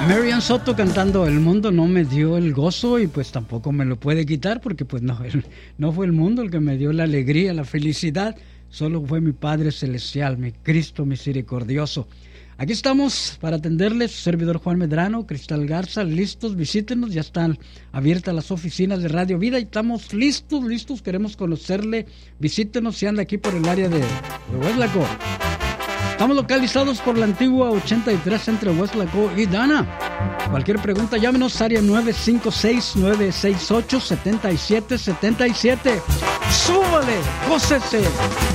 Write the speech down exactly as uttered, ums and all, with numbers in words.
Marian Soto cantando El mundo no me dio el gozo y pues tampoco me lo puede quitar porque pues no, el, no fue el mundo el que me dio la alegría, la felicidad, solo fue mi Padre Celestial, mi Cristo misericordioso. Aquí estamos para atenderles, su servidor Juan Medrano, Cristal Garza, listos, visítenos, ya están abiertas las oficinas de Radio Vida y estamos listos, listos, queremos conocerle, visítenos si anda aquí por el área de, de Hueslaco. Estamos localizados por la antigua ochenta y tres entre Hueslaco y Dana. Cualquier pregunta, llámenos área nueve cinco seis, nueve seis ocho, siete siete siete siete. ¡Súbale! ¡Gócese!